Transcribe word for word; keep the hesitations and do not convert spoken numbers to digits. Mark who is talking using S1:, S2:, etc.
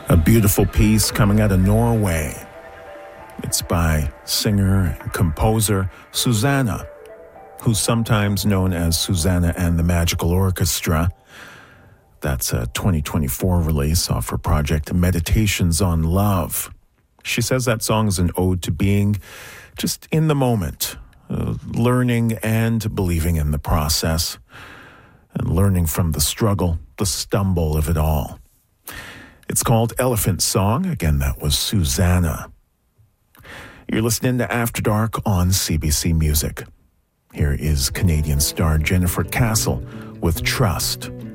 S1: A beautiful piece coming out of Norway. It's by singer and composer Susanna, who's sometimes known as Susanna and the Magical Orchestra. That's a twenty twenty-four release off her project Meditations on Love. She says that song is an ode to being just in the moment, uh, learning and believing in the process, and learning from the struggle, the stumble of it all. It's called Elephant Song. Again, that was Susanna. You're listening to After Dark on C B C Music. Here is Canadian star Jennifer Castle with Trust.